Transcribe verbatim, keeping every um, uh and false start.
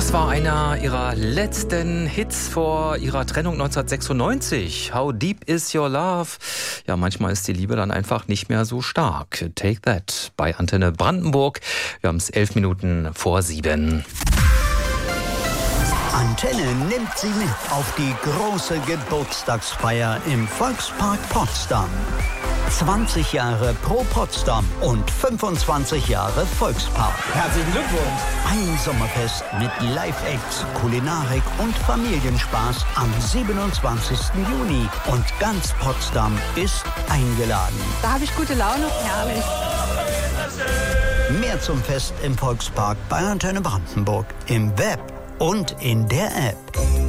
Das war einer ihrer letzten Hits vor ihrer Trennung neunzehnhundertsechsundneunzig. How Deep Is Your Love? Ja, manchmal ist die Liebe dann einfach nicht mehr so stark. Take That bei Antenne Brandenburg. Wir haben es elf Minuten vor sieben. Antenne nimmt Sie mit auf die große Geburtstagsfeier im Volkspark Potsdam. zwanzig Jahre Pro Potsdam und fünfundzwanzig Jahre Volkspark. Herzlichen Glückwunsch! Ein Sommerfest mit Live-Acts, Kulinarik und Familienspaß am siebenundzwanzigsten Juni. Und ganz Potsdam ist eingeladen. Da habe ich gute Laune. Herrlich. Mehr zum Fest im Volkspark bei Antenne Brandenburg. Im Web und in der App.